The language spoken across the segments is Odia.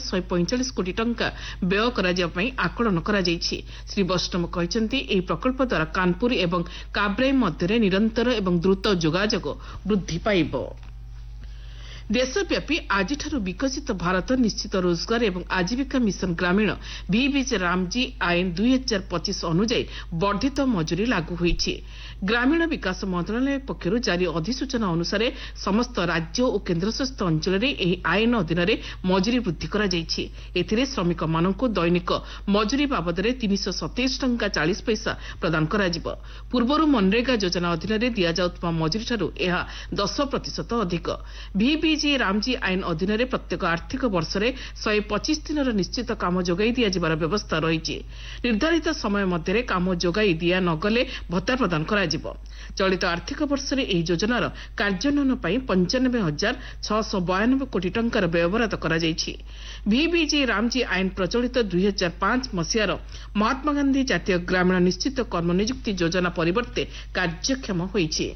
145 କୋଟି ଟଙ୍କା ବ୍ୟୟ କରାଯିବା ପାଇଁ ଆକଳନ କରାଯାଇଛି। ଶ୍ରୀ ବୈଷ୍ଣବ କହିଛନ୍ତି ଏହି ପ୍ରକଳ୍ପ ଦ୍ୱାରା କାନପୁର ଏବଂ କାବ୍ରାଇ ମଧ୍ୟରେ ନିରନ୍ତର ଏବଂ ଦ୍ରୁତ ଯୋଗାଯୋଗ ବୃଦ୍ଧି ପାଇବ। ଦେଶବ୍ୟାପୀ ଆଜିଠାରୁ ବିକଶିତ ଭାରତ ନିଶ୍ଚିତ ରୋଜଗାର ଏବଂ ଆଜୀବିକା ମିଶନ ଗ୍ରାମୀଣ ଭିବିଜି ରାମଜୀ ଆଇନ 2025 ଅନୁଯାୟୀ ବର୍ଦ୍ଧିତ ମଜୁରୀ ଲାଗୁ ହୋଇଛି। ଗ୍ରାମୀଣ ବିକାଶ ମନ୍ତ୍ରଣାଳୟ ପକ୍ଷରୁ ଜାରି ଅଧିସୂଚନା ଅନୁସାରେ ସମସ୍ତ ରାଜ୍ୟ ଓ କେନ୍ଦ୍ରଶାସିତ ଅଞ୍ଚଳରେ ଏହି ଆଇନ ଅଧୀନରେ ମଜୁରୀ ବୃଦ୍ଧି କରାଯାଇଛି। ଏଥିରେ ଶ୍ରମିକମାନଙ୍କୁ ଦୈନିକ ମଜୁରୀ ବାବଦରେ 327 ଟଙ୍କା 40 ପଇସା ପ୍ରଦାନ କରାଯିବ। ପୂର୍ବରୁ ମନରେଗା ଯୋଜନା ଅଧୀନରେ ଦିଆଯାଉଥିବା ମଜୁରୀଠାରୁ ଏହା 10% ଅଧିକ। ଭିବିଜି ରାମଜୀ ଆଇନ ଅଧୀନରେ ପ୍ରତ୍ୟେକ ଆର୍ଥିକ ବର୍ଷରେ 125 ଦିନର ନିଶ୍ଚିତ କାମ ଯୋଗାଇ ଦିଆଯିବାର ବ୍ୟବସ୍ଥା ରହିଛି। ନିର୍ଦ୍ଧାରିତ ସମୟ ମଧ୍ୟରେ କାମ ଯୋଗାଇ ଦିଆ ନ ଗଲେ ଭତ୍ତା ପ୍ରଦାନ କରାଯିବ। ଚଳିତ ଆର୍ଥିକ ବର୍ଷରେ ଏହି ଯୋଜନାର କାର୍ଯ୍ୟାନ୍ୱୟନ ପାଇଁ 95,692 କୋଟି ଟଙ୍କାର ବ୍ୟୟବରାଦ କରାଯାଇଛି। ଭିବିଜି ରାମଜୀ ଆଇନ ପ୍ରଚଳିତ 2005 ମସିହାର ମହାତ୍ମାଗାନ୍ଧୀ ଜାତୀୟ ଗ୍ରାମୀଣ ନିଶ୍ଚିତ କର୍ମନିଯୁକ୍ତି ଯୋଜନା ପରିବର୍ତ୍ତେ କାର୍ଯ୍ୟକ୍ଷମ ହୋଇଛି।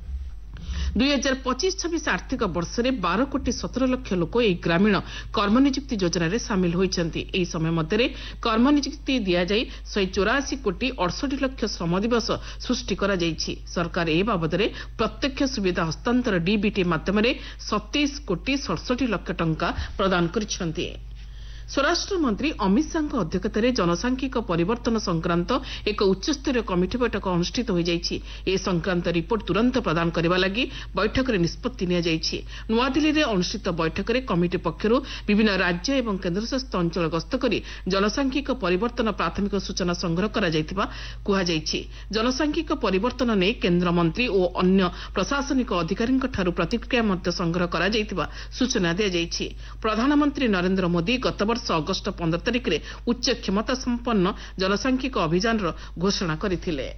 2025-26 ଆର୍ଥିକ ବର୍ଷରେ 12 କୋଟି 17 ଲକ୍ଷ ଲୋକ ଏହି ଗ୍ରାମୀଣ କର୍ମନିଯୁକ୍ତି ଯୋଜନାରେ ସାମିଲ ହୋଇଛନ୍ତି। ଏହି ସମୟ ମଧ୍ୟରେ କର୍ମନିଯୁକ୍ତି ଦିଆଯାଇ 184 କୋଟି 68 ଲକ୍ଷ ଶ୍ରମ ଦିବସ ସୃଷ୍ଟି କରାଯାଇଛି। ସରକାର ଏ ବାବଦରେ ପ୍ରତ୍ୟକ୍ଷ ସୁବିଧା ହସ୍ତାନ୍ତର ଡିବିଟି ମାଧ୍ୟମରେ 27 କୋଟି 67 ଲକ୍ଷ ଟଙ୍କା ପ୍ରଦାନ କରିଛନ୍ତି। ସ୍ୱରାଷ୍ଟ୍ରମନ୍ତ୍ରୀ ଅମିତ ଶାହାଙ୍କ ଅଧ୍ୟକ୍ଷତାରେ ଜନସାଂଖ୍ୟିକ ପରିବର୍ତ୍ତନ ସଂକ୍ରାନ୍ତ ଏକ ଉଚ୍ଚସ୍ତରୀୟ କମିଟି ବୈଠକ ଅନୁଷ୍ଠିତ ହୋଇଯାଇଛି। ଏ ସଂକ୍ରାନ୍ତ ରିପୋର୍ଟ ତୁରନ୍ତ ପ୍ରଦାନ କରିବା ଲାଗି ବୈଠକରେ ନିଷ୍ପତ୍ତି ନିଆଯାଇଛି। ନୂଆଦିଲ୍ଲୀରେ ଅନୁଷ୍ଠିତ ବୈଠକରେ କମିଟି ପକ୍ଷରୁ ବିଭିନ୍ନ ରାଜ୍ୟ ଏବଂ କେନ୍ଦ୍ରଶାସିତ ଅଞ୍ଚଳ ଗସ୍ତ କରି ଜନସାଂଖ୍ୟିକ ପରିବର୍ତ୍ତନ ପ୍ରାଥମିକ ସୂଚନା ସଂଗ୍ରହ କରାଯାଇଥିବା କୁହାଯାଇଛି। ଜନସାଂଖ୍ୟିକ ପରିବର୍ତ୍ତନ ନେଇ କେନ୍ଦ୍ରମନ୍ତ୍ରୀ ଓ ଅନ୍ୟ ପ୍ରଶାସନିକ ଅଧିକାରୀଙ୍କଠାରୁ ପ୍ରତିକ୍ରିୟା ମଧ୍ୟ ସଂଗ୍ରହ କରାଯାଇଥିବା ସୂଚନା ଦିଆଯାଇଛି। ପ୍ରଧାନମନ୍ତ୍ରୀ ନରେନ୍ଦ୍ର ମୋଦି ଗତବର୍ଷ ଅଗଷ୍ଟ 15 ତାରିଖରେ ଉଚ୍ଚ କ୍ଷମତା ସମ୍ପନ୍ନ ଜନସାଂଖ୍ୟିକ ଅଭିଯାନର ଘୋଷଣା କରିଥିଲେ।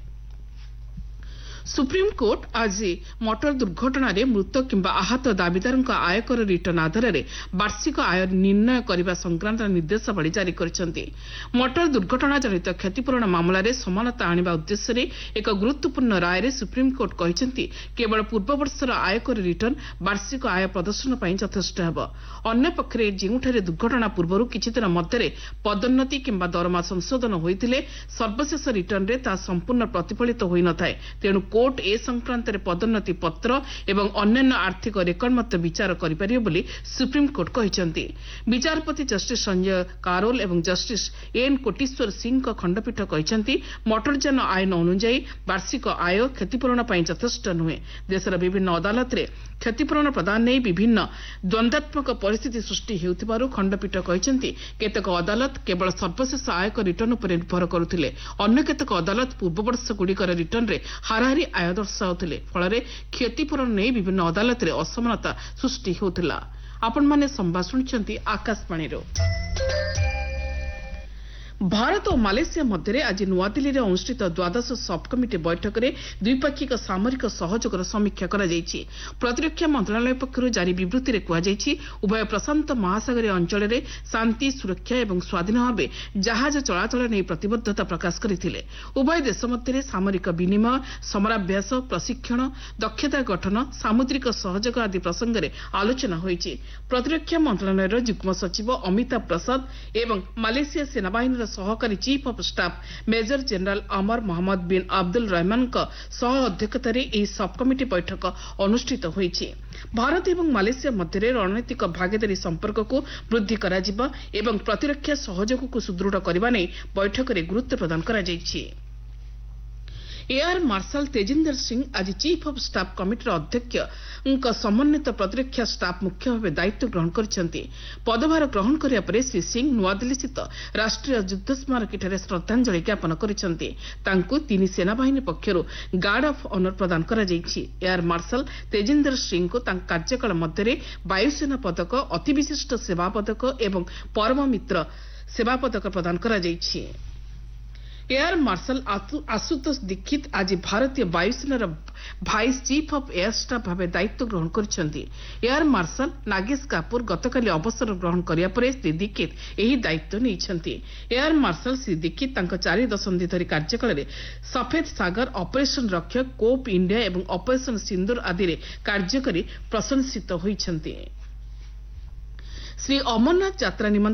ସୁପ୍ରିମକୋର୍ଟ ଆଜି ମଟର ଦୁର୍ଘଟଣାରେ ମୃତ କିମ୍ବା ଆହତ ଦାବିଦାରଙ୍କ ଆୟକର ରିଟର୍ଣ୍ଣ ଆଧାରରେ ବାର୍ଷିକ ଆୟ ନିର୍ଣ୍ଣୟ କରିବା ସଂକ୍ରାନ୍ତ ନିର୍ଦ୍ଦେଶାବଳୀ ଜାରି କରିଛନ୍ତି। ମଟର ଦୁର୍ଘଟଣା ଜନିତ କ୍ଷତିପୂରଣ ମାମଲାରେ ସମାନତା ଆଣିବା ଉଦ୍ଦେଶ୍ୟରେ ଏକ ଗୁରୁତ୍ୱପୂର୍ଣ୍ଣ ରାୟରେ ସୁପ୍ରିମକୋର୍ଟ କହିଛନ୍ତି କେବଳ ପୂର୍ବବର୍ଷର ଆୟକର ରିଟର୍ଣ୍ଣ ବାର୍ଷିକ ଆୟ ପ୍ରଦର୍ଶନ ପାଇଁ ଯଥେଷ୍ଟ ହେବ। ଅନ୍ୟପକ୍ଷରେ ଯେଉଁଠାରେ ଦୁର୍ଘଟଣା ପୂର୍ବରୁ କିଛିଦିନ ମଧ୍ୟରେ ପଦୋନ୍ନତି କିମ୍ବା ଦରମା ସଂଶୋଧନ ହୋଇଥିଲେ ସର୍ବଶେଷ ରିଟର୍ଣ୍ଣରେ ତାହା ସମ୍ପୂର୍ଣ୍ଣ ପ୍ରତିଫଳିତ ହୋଇନଥାଏ। ତେଣୁ କୋର୍ଟ ଏ ସଂକ୍ରାନ୍ତରେ ପଦୋନ୍ନତି ପତ୍ର ଏବଂ ଅନ୍ୟାନ୍ୟ ଆର୍ଥିକ ରେକର୍ଡ ମଧ୍ୟ ବିଚାର କରିପାରିବେ ବୋଲି ସୁପ୍ରିମକୋର୍ଟ କହିଛନ୍ତି। ବିଚାରପତି ଜଷ୍ଟିସ୍ ସଞ୍ଜୟ କାରୋଲ ଏବଂ ଜଷ୍ଟିସ୍ ଏନ୍ କୋଟେଶ୍ୱର ସିଂଙ୍କ ଖଣ୍ଡପୀଠ କହିଛନ୍ତି ମଟରଯାନ ଆଇନ ଅନୁଯାୟୀ ବାର୍ଷିକ ଆୟ କ୍ଷତିପୂରଣ ପାଇଁ ଯଥେଷ୍ଟ ନୁହେଁ। ଦେଶର ବିଭିନ୍ନ ଅଦାଲତରେ କ୍ଷତିପୂରଣ ପ୍ରଦାନ ନେଇ ବିଭିନ୍ନ ଦ୍ୱନ୍ଦାତ୍ମକ ପରିସ୍ଥିତି ସୃଷ୍ଟି ହେଉଥିବାରୁ ଖଣ୍ଡପୀଠ କହିଛନ୍ତି କେତେକ ଅଦାଲତ କେବଳ ସର୍ବଶେଷ ଆୟକର ରିଟର୍ଣ୍ଣ ଉପରେ ନିର୍ଭର କରୁଥିଲେ। ଅନ୍ୟ କେତେକ ଅଦାଲତ ପୂର୍ବବର୍ଷଗୁଡ଼ିକର ରିଟର୍ଣ୍ଣରେ ହାରାହାରି ଆୟ ଦର୍ଶାଉଥିଲେ। ଫଳରେ କ୍ଷତିପୂରଣ ନେଇ ବିଭିନ୍ନ ଅଦାଲତରେ ଅସମାନତା ସୃଷ୍ଟି ହେଉଥିଲା। ଆପଣମାନେ ସମ୍ବାଦ ଶୁଣୁଛନ୍ତି ଆକାଶବାଣୀରୁ। ଭାରତ ଓ ମାଲେସିଆ ମଧ୍ୟରେ ଆଜି ନୂଆଦିଲ୍ଲୀରେ ଅନୁଷ୍ଠିତ ଦ୍ୱାଦଶ ସବ୍କମିଟି ବୈଠକରେ ଦ୍ୱିପାକ୍ଷିକ ସାମରିକ ସହଯୋଗର ସମୀକ୍ଷା କରାଯାଇଛି। ପ୍ରତିରକ୍ଷା ମନ୍ତ୍ରଣାଳୟ ପକ୍ଷରୁ ଜାରି ବିବୃତ୍ତିରେ କୁହାଯାଇଛି ଉଭୟ ପ୍ରଶାନ୍ତ ମହାସାଗରୀୟ ଅଞ୍ଚଳରେ ଶାନ୍ତି ସୁରକ୍ଷା ଏବଂ ସ୍ୱାଧୀନ ଭାବେ ଜାହାଜ ଚଳାଚଳ ନେଇ ପ୍ରତିବଦ୍ଧତା ପ୍ରକାଶ କରିଥିଲେ। ଉଭୟ ଦେଶ ମଧ୍ୟରେ ସାମରିକ ବିନିମୟ ସମରାଭ୍ୟାସ ପ୍ରଶିକ୍ଷଣ ଦକ୍ଷତା ଗଠନ ସାମୁଦ୍ରିକ ସହଯୋଗ ଆଦି ପ୍ରସଙ୍ଗରେ ଆଲୋଚନା ହୋଇଛି। ପ୍ରତିରକ୍ଷା ମନ୍ତ୍ରଣାଳୟର ଯୁଗ୍ମ ସଚିବ ଅମିତାଭ ପ୍ରସାଦ ଏବଂ ମାଲେସିଆ ସେନାବାହିନୀର ସହକାରୀ chief of staff major general Amar Mohammed bin Abdul ରହମାନଙ୍କ ସହ ଅଧ୍ୟକ୍ଷତାରେ ଏହି ସବ୍କମିଟି ବୈଠକ ଅନୁଷ୍ଠିତ ହୋଇଛି। ଭାରତ ଏବଂ ମାଲେସିଆ ମଧ୍ୟରେ ରଣନୈତିକ ଭାଗିଦାରୀ ସମ୍ପର୍କକୁ ବୃଦ୍ଧି କରାଯିବା ଏବଂ ପ୍ରତିରକ୍ଷା ସହଯୋଗକୁ ସୁଦୃଢ଼ କରିବା ନେଇ ବୈଠକରେ ଗୁରୁତ୍ୱ ପ୍ରଦାନ କରାଯାଇଛି। ଏୟାର ମାର୍ଶାଲ ତେଜିନ୍ଦର ସିଂ ଆଜି ଚିଫ୍ ଅଫ୍ ଷ୍ଟାଫ୍ କମିଟିର ଅଧ୍ୟକ୍ଷଙ୍କ ସମନ୍ୱିତ ପ୍ରତିରକ୍ଷା ଷ୍ଟାଫ୍ ମୁଖ୍ୟ ଭାବେ ଦାୟିତ୍ୱ ଗ୍ରହଣ କରିଛନ୍ତି। ପଦଭାର ଗ୍ରହଣ କରିବା ପରେ ଶ୍ରୀ ସିଂ ନୂଆଦିଲ୍ଲୀସ୍ଥିତ ରାଷ୍ଟ୍ରୀୟ ଯୁଦ୍ଧ ସ୍ମାରକୀଠାରେ ଶ୍ରଦ୍ଧାଞ୍ଜଳି ଜ୍ଞାପନ କରିଛନ୍ତି। ତାଙ୍କୁ ତିନି ସେନାବାହିନୀ ପକ୍ଷରୁ ଗାର୍ଡ ଅଫ୍ ଅନର ପ୍ରଦାନ କରାଯାଇଛି। ଏୟାର ମାର୍ଶାଲ ତେଜିନ୍ଦର ସିଂଙ୍କୁ ତାଙ୍କ କାର୍ଯ୍ୟକାଳ ମଧ୍ୟରେ ବାୟୁସେନା ପଦକ ଅତିବିଶିଷ୍ଟ ସେବା ପଦକ ଏବଂ ପରମ ମିତ୍ର ସେବା ପଦକ ପ୍ରଦାନ କରାଯାଇଛି। ଏୟାର ମାର୍ଶାଲ ଆଶୁତୋଷ ଦୀକ୍ଷିତ ଆଜି ଭାରତୀୟ ବାୟୁସେନାର vice chief of air staff ଭାବେ ଦାୟିତ୍ୱ ଗ୍ରହଣ କରିଛନ୍ତି। ଏୟାର ମାର୍ଶାଲ ନାଗେଶ କାପୁର ଗତକାଲି ଅବସର ଗ୍ରହଣ କରିବା ପରେ ଶ୍ରୀ ଦୀକ୍ଷିତ ଏହି ଦାୟିତ୍ୱ ନେଇଛନ୍ତି। ଏୟାର ମାର୍ଶାଲ ଶ୍ରୀ ଦୀକ୍ଷିତ ତାଙ୍କ 4 ଦଶନ୍ଧି ଧରି କାର୍ଯ୍ୟକାଳରେ ସଫେଦ ସାଗର ଅପରେସନ ରକ୍ଷକ କୋପ୍ ଇଣ୍ଡିଆ ଏବଂ ଅପରେସନ ସିନ୍ଦୁର ଆଦିରେ କାର୍ଯ୍ୟ କରି ପ୍ରଶଂସିତ ହୋଇଛନ୍ତି। ଶ୍ରୀ ଅମରନାଥ ଯାତ୍ରା ନିମନ୍ତେ